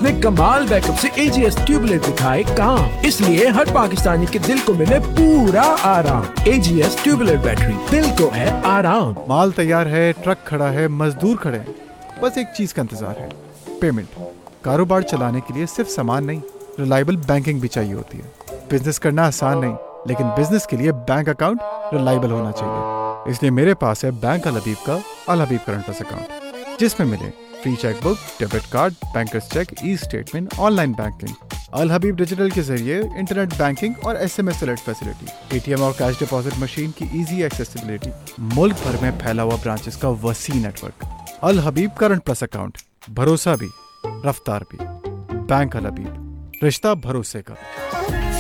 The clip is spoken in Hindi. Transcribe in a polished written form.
अपने कमाल बैकअप से AGS ट्यूबलेट दिखाए काम, इसलिए हर पाकिस्तानी के दिल को मिले पूरा आराम। AGS ट्यूबलेट बैटरी, दिल को है आराम। माल तैयार है, ट्रक खड़ा है, मजदूर खड़े हैं, बस एक चीज का इंतजार है, पेमेंट। कारोबार चलाने के लिए सिर्फ सामान नहीं, रिलायबल बैंकिंग भी चाहिए होती है। बिजनेस करना आसान नहीं, लेकिन बिजनेस के लिए बैंक अकाउंट रिलायबल होना चाहिए। इसलिए मेरे पास है बैंक अल हबीब का अल हबीब करंट प्लस अकाउंट, जिसमें मिले free chequebook, debit card, bankers check, e statement, online banking, अल हबीब डिजिटल के जरिए इंटरनेट बैंकिंग और SMS अलर्ट फैसिलिटी, ATM और कैश डिपॉजिट मशीन की इजी एक्सेसिबिलिटी, मुल्क भर में फैला हुआ ब्रांचेस का वसी नेटवर्क। अल हबीब करंट प्लस अकाउंट, भरोसा भी रफ्तार भी। बैंक अल हबीब, रिश्ता भरोसे का।